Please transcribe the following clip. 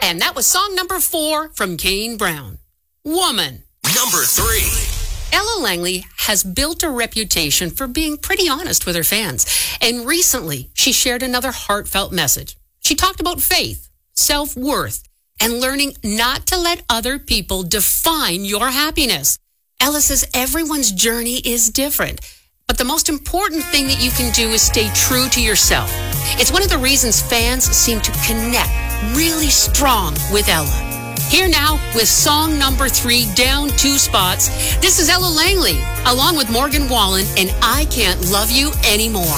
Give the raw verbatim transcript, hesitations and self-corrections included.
And that was song number four from Kane Brown, Woman. Number three. Ella Langley has built a reputation for being pretty honest with her fans. And recently, she shared another heartfelt message. She talked about faith, self-worth, and learning not to let other people define your happiness. Ella says everyone's journey is different, but the most important thing that you can do is stay true to yourself. It's one of the reasons fans seem to connect really strong with Ella. Here now with song number three, down two spots. This is Ella Langley, along with Morgan Wallen, and I Can't Love You Anymore.